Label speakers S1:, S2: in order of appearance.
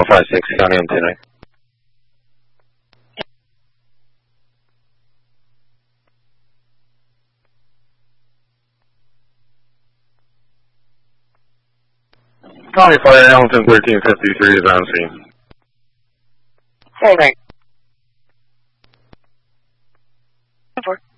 S1: 456, County M10. County Fire, Hamilton 1353 is on scene.
S2: Hold on.